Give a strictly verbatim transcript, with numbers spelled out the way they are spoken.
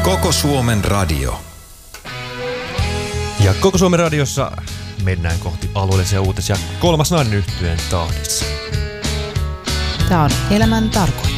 Koko Suomen radio. Ja Koko Suomen radiossa mennään kohti alueellisia uutisia Kolmas Nainen -yhtyeen tahdissa. Tämä on elämän tarkoitus.